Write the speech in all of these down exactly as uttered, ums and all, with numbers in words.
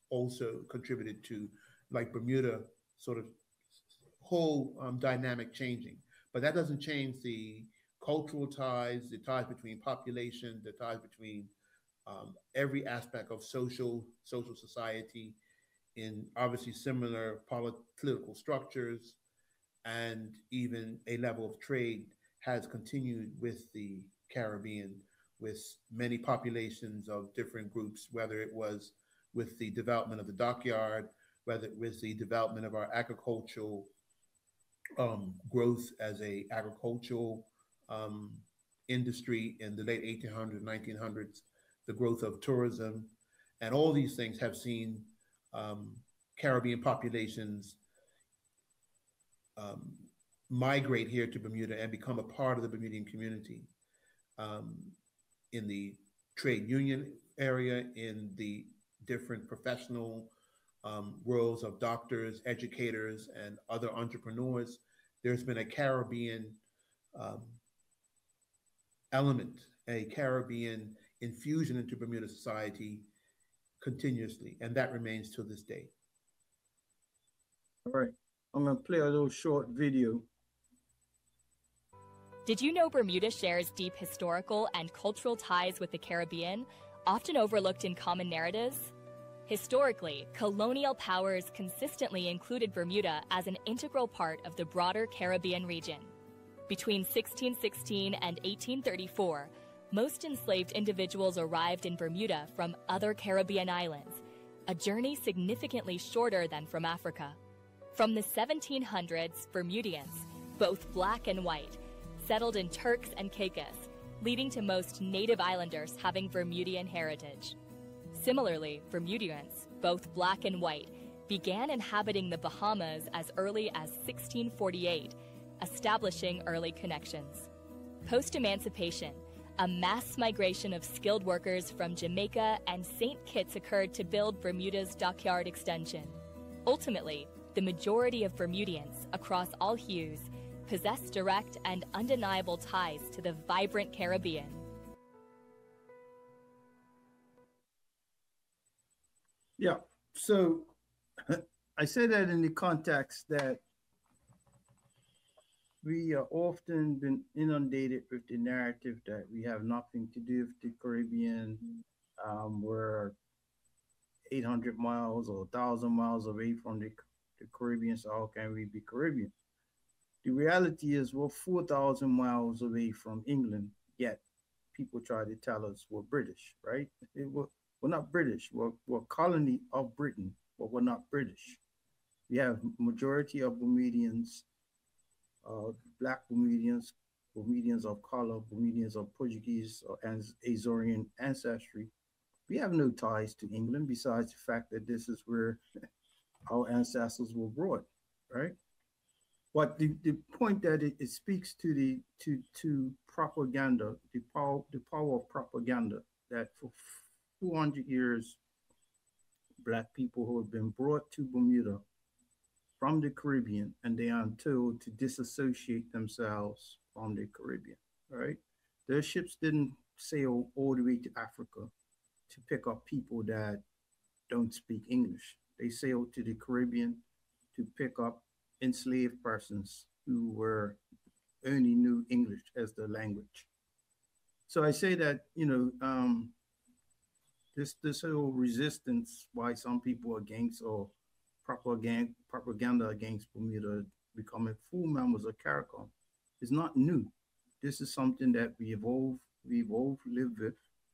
also contributed to, like Bermuda, sort of whole um, dynamic changing. But that doesn't change the cultural ties, the ties between population, the ties between um, every aspect of social social society in obviously similar polit- political structures, and even a level of trade has continued with the Caribbean, with many populations of different groups, whether it was with the development of the dockyard, whether it was the development of our agricultural um, growth as a agricultural um, industry in the late eighteen hundreds, nineteen hundreds, the growth of tourism, and all these things have seen um, Caribbean populations um, migrate here to Bermuda and become a part of the Bermudian community um, in the trade union area, in the different professional um, roles of doctors, educators, and other entrepreneurs. There's been a Caribbean um, element, a Caribbean infusion into Bermuda society continuously, and that remains to this day. All right, I'm gonna play a little short video. Did you know Bermuda shares deep historical and cultural ties with the Caribbean, often overlooked in common narratives? Historically, colonial powers consistently included Bermuda as an integral part of the broader Caribbean region. Between sixteen sixteen and eighteen thirty-four, most enslaved individuals arrived in Bermuda from other Caribbean islands, a journey significantly shorter than from Africa. From the seventeen hundreds, Bermudians, both black and white, settled in Turks and Caicos, leading to most native islanders having Bermudian heritage. Similarly, Bermudians, both black and white, began inhabiting the Bahamas as early as sixteen forty-eight, establishing early connections. Post-emancipation, a mass migration of skilled workers from Jamaica and Saint Kitts occurred to build Bermuda's dockyard extension. Ultimately, the majority of Bermudians, across all hues, possess direct and undeniable ties to the vibrant Caribbean. Yeah, so I say that in the context that we are often been inundated with the narrative that we have nothing to do with the Caribbean. Um, we're eight hundred miles or one thousand miles away from the, the Caribbean, so how can we be Caribbean? The reality is we're four thousand miles away from England, yet people try to tell us we're British, right? It, we're, we're not British. We're, we're a colony of Britain, but we're not British. We have majority of Bermudians, uh, black Bermudians, Bermudians of color, Bermudians of Portuguese or Azorian ancestry. We have no ties to England besides the fact that this is where our ancestors were brought, right? But the, the point that it, it speaks to the to to propaganda, the power the power of propaganda, that for four hundred years, black people who have been brought to Bermuda from the Caribbean, and they are told to disassociate themselves from the Caribbean, right? Their ships didn't sail all the way to Africa to pick up people that don't speak English. They sailed to the Caribbean to pick up enslaved persons who were only knew English as their language. So I say that, you know, um, this this whole resistance, why some people are against or propaganda propaganda against Bermuda becoming full members of CARICOM, is not new. This is something that we evolve, we evolve, live with.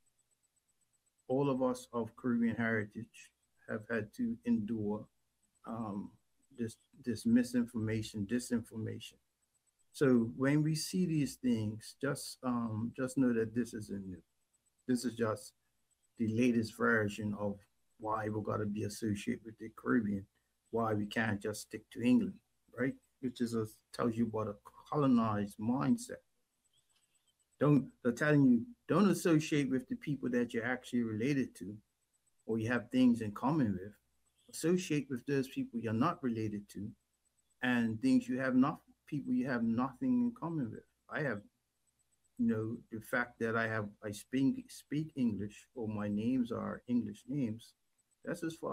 All of us of Caribbean heritage have had to endure um, this this misinformation, disinformation. So when we see these things, just um, just know that this isn't new. This is just the latest version of why we're going to be associated with the Caribbean, why we can't just stick to England, right? Which is a, tells you about a colonized mindset. Don't, they're telling you, don't associate with the people that you're actually related to or you have things in common with. Associate with those people you're not related to and things you have not, people you have nothing in common with. I have, you know, the fact that I have, I speak, speak English or my names are English names, that's as far